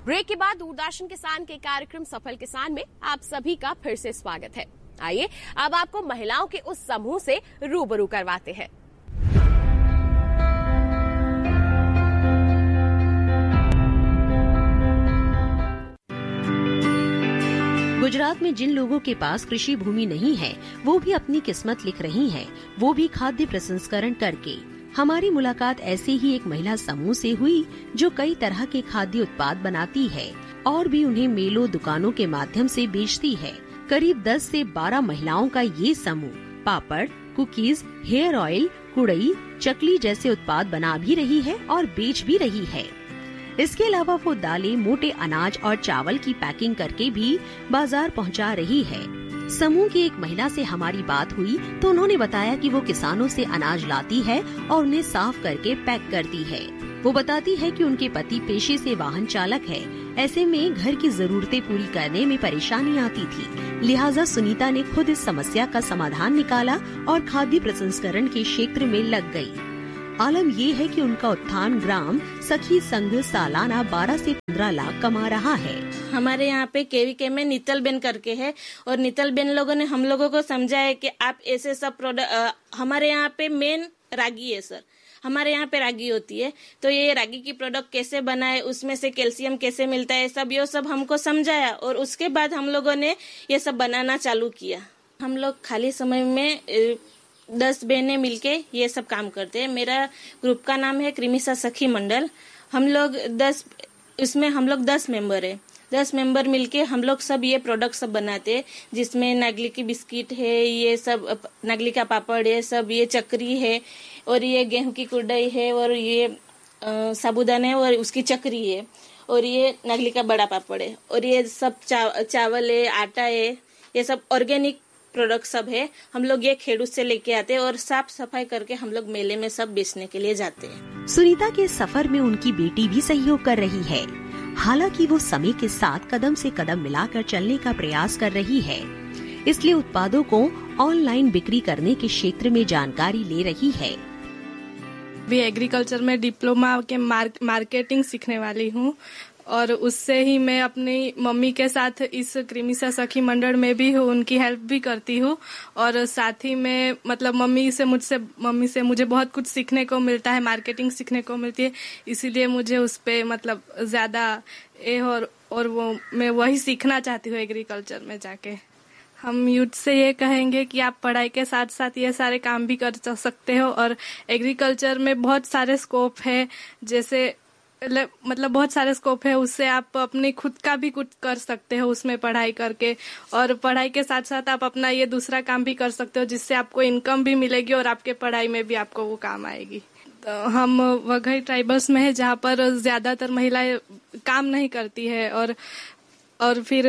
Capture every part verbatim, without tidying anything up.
Break के बाद दूरदर्शन किसान के कार्यक्रम सफल किसान में आप सभी का फिर से स्वागत है। आइए अब आपको महिलाओं के उस समूह से रूबरू करवाते हैं। गुजरात में जिन लोगों के पास कृषि भूमि नहीं है, वो भी अपनी किस्मत लिख रही हैं, वो भी खाद्य प्रसंस्करण करके। हमारी मुलाकात ऐसे ही एक महिला समूह से हुई जो कई तरह के खाद्य उत्पाद बनाती है और भी उन्हें मेलों दुकानों के माध्यम से बेचती है। करीब दस से बारह महिलाओं का ये समूह पापड़, कुकीज, हेयर ऑयल, कुड़ई, चकली जैसे उत्पाद बना भी रही है और बेच भी रही है। इसके अलावा वो दालें, मोटे अनाज और चावल की पैकिंग करके भी बाजार पहुंचा रही है। समूह की एक महिला से हमारी बात हुई तो उन्होंने बताया कि वो किसानों से अनाज लाती है और उन्हें साफ करके पैक करती है। वो बताती है कि उनके पति पेशे से वाहन चालक है, ऐसे में घर की जरूरतें पूरी करने में परेशानी आती थी। लिहाजा सुनीता ने खुद इस समस्या का समाधान निकाला और खाद्य प्रसंस्करण के क्षेत्र में लग गई। आलम ये है कि उनका उत्थान ग्राम सखी संघ सालाना बारह से पंद्रह लाख कमा रहा है। हमारे यहाँ पे केवीके में नितल बेन करके है और नितल बेन लोगों ने हम लोगों को समझा है कि आप ऐसे सब प्रोडक्ट, हमारे यहाँ पे मेन रागी है सर, हमारे यहाँ पे रागी होती है, तो ये रागी की प्रोडक्ट कैसे बनाए, उसमें से कैल्शियम कैसे मिलता है, सब ये सब हमको समझाया और उसके बाद हम लोगों ने ये सब बनाना चालू किया। हम लोग खाली समय में दस बहनें मिलके ये सब काम करते हैं। मेरा ग्रुप का नाम है क्रिमिसा सखी मंडल। हम लोग दस इसमें हम लोग दस मेंबर है। दस मेंबर मिलके हम लोग सब ये प्रोडक्ट सब बनाते हैं, जिसमें नागली की बिस्किट है, ये सब नागली का पापड़ है, सब ये चक्री है और ये गेहूं की कुड़ई है और ये साबुदाना है और उसकी चक्री है और ये नागली का बड़ा पापड़ है और ये सब चा, चावल है, आटा है, ये सब ऑर्गेनिक प्रोडक्ट सब है। हम लोग ये खेड़ूत से लेके आते हैं और साफ सफाई करके हम लोग मेले में सब बेचने के लिए जाते हैं। सुनीता के सफर में उनकी बेटी भी सहयोग कर रही है। हालांकि वो समय के साथ कदम से कदम मिलाकर चलने का प्रयास कर रही है, इसलिए उत्पादों को ऑनलाइन बिक्री करने के क्षेत्र में जानकारी ले रही है। भी एग्रीकल्चर में डिप्लोमा के मार्क, मार्केटिंग सीखने वाली हूँ और उससे ही मैं अपनी मम्मी के साथ इस क्रिमिसा सखी मंडल में भी हूँ, उनकी हेल्प भी करती हूँ और साथ ही में मतलब मम्मी से मुझसे मम्मी से मुझे बहुत कुछ सीखने को मिलता है, मार्केटिंग सीखने को मिलती है, इसीलिए मुझे उस पे मतलब ज्यादा ए और और वो मैं वही सीखना चाहती हूँ एग्रीकल्चर में जाके। हम यूथ से ये कहेंगे कि आप पढ़ाई के साथ साथ ये सारे काम भी कर सकते हो और एग्रीकल्चर में बहुत सारे स्कोप है, जैसे मतलब बहुत सारे स्कोप है, उससे आप अपनी खुद का भी कुछ कर सकते हो उसमें पढ़ाई करके और पढ़ाई के साथ साथ आप अपना ये दूसरा काम भी कर सकते हो, जिससे आपको इनकम भी मिलेगी और आपके पढ़ाई में भी आपको वो काम आएगी। तो हम वघई ट्राइबल्स में है जहाँ पर ज्यादातर महिलाएं काम नहीं करती है और और फिर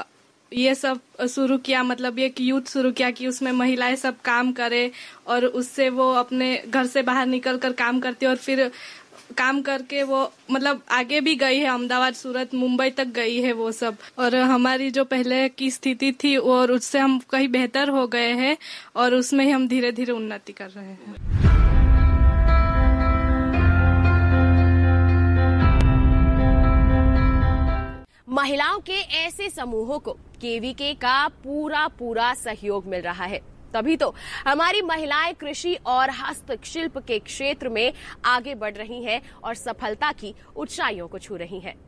ये सब शुरू किया, मतलब ये यूथ शुरू किया कि उसमें महिलाएं सब काम करे और उससे वो अपने घर से बाहर निकल कर काम करती है और फिर काम करके वो मतलब आगे भी गई है, अहमदाबाद, सूरत, मुंबई तक गई है वो सब। और हमारी जो पहले की स्थिति थी और उससे हम कहीं बेहतर हो गए हैं और उसमें ही हम धीरे धीरे उन्नति कर रहे हैं। महिलाओं के ऐसे समूहों को केवीके का पूरा पूरा सहयोग मिल रहा है, तभी तो हमारी महिलाएं कृषि और हस्तशिल्प के क्षेत्र में आगे बढ़ रही हैं और सफलता की ऊंचाइयों को छू रही हैं।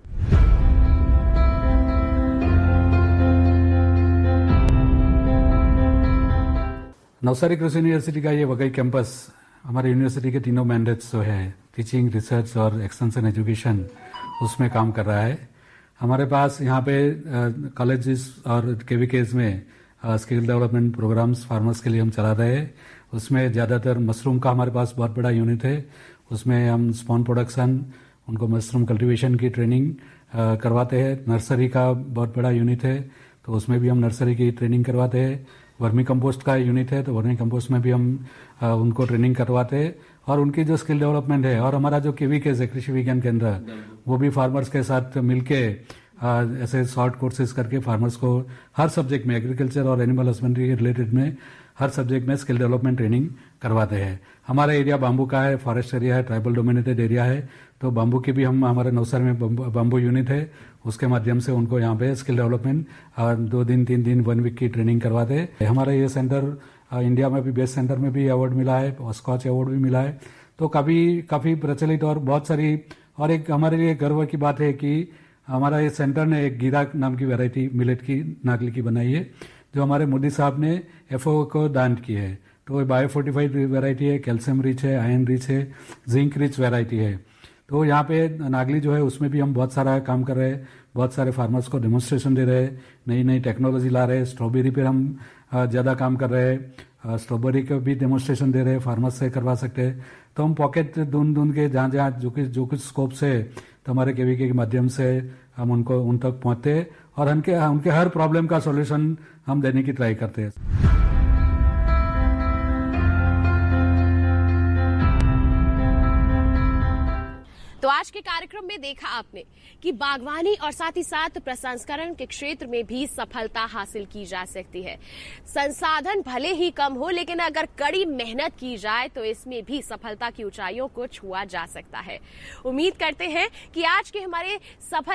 नवसारी कृषि यूनिवर्सिटी का ये वघई कैंपस हमारे यूनिवर्सिटी के तीनों मैंडेट्स जो है टीचिंग, रिसर्च और एक्सटेंशन एजुकेशन, उसमें काम कर रहा है। हमारे पास यहाँ पे कॉलेजेस और केवीकेज में स्किल डेवलपमेंट प्रोग्राम्स फार्मर्स के लिए हम चला रहे हैं। उसमें ज़्यादातर मशरूम का हमारे पास बहुत बड़ा यूनिट है, उसमें हम स्पॉन प्रोडक्शन, उनको मशरूम कल्टीवेशन की ट्रेनिंग करवाते हैं। नर्सरी का बहुत बड़ा यूनिट है, तो उसमें भी हम नर्सरी की ट्रेनिंग करवाते हैं। वर्मी कंपोस्ट का यूनिट है, तो वर्मी कंपोस्ट में भी हम उनको ट्रेनिंग करवाते हैं और उनकी जो स्किल डेवलपमेंट है। और हमारा जो केवीकेज है, कृषि विज्ञान केंद्र, वो भी फार्मर्स के साथ मिलके ऐसे शॉर्ट कोर्सेज करके फार्मर्स को हर सब्जेक्ट में, एग्रीकल्चर और एनिमल हस्बेंड्री के रिलेटेड में हर सब्जेक्ट में स्किल डेवलपमेंट ट्रेनिंग करवाते हैं। हमारा एरिया बाम्बू का है, फॉरेस्ट एरिया है, ट्राइबल डोमिनेटेड एरिया है, तो बाम्बू की भी हम हमारे नवसारी में बाम्बू यूनिट है, उसके माध्यम से उनको यहाँ पे स्किल डेवलपमेंट दो दिन तीन दिन वन वीक की ट्रेनिंग करवाते हैं। हमारा ये सेंटर इंडिया में भी बेस्ट सेंटर में भी अवार्ड मिला है, स्कॉच अवार्ड भी मिला है। तो काफी काफी प्रचलित और बहुत सारी, और एक हमारे लिए गर्व की बात है कि हमारा ये सेंटर ने एक गीरा नाम की वैरायटी मिलेट की नागली की बनाई है, जो हमारे मोदी साहब ने एफओ को दान की है। तो ये बायो फोर्टिफाइड वैरायटी है, कैल्शियम रिच है, आयरन रिच है, जिंक रिच वैरायटी है। तो यहाँ पे नागली जो है उसमें भी हम बहुत सारा काम कर रहे हैं, बहुत सारे फार्मर्स को डेमोन्स्ट्रेशन दे रहे हैं, नई नई टेक्नोलॉजी ला रहे हैं। स्ट्रॉबेरी पे हम ज़्यादा काम कर रहे हैं, स्ट्रॉबेरी का भी डेमोन्स्ट्रेशन दे रहे हैं, फार्मर्स से करवा सकते हैं। तो हम पॉकेट ढूंढ ढूंढ के जहाँ जहाँ जो कुछ जो कुछ स्कोप्स है, तो हमारे केवीके के माध्यम से हम उनको उन तक पहुँचते हैं और उनके उनके हर प्रॉब्लम का सॉल्यूशन हम देने की ट्राई करते हैं। तो आज के कार्यक्रम में देखा आपने कि बागवानी और साथ ही साथ प्रसंस्करण के क्षेत्र में भी सफलता हासिल की जा सकती है। संसाधन भले ही कम हो, लेकिन अगर कड़ी मेहनत की जाए तो इसमें भी सफलता की ऊंचाइयों को छुआ जा सकता है। उम्मीद करते हैं कि आज के हमारे सफल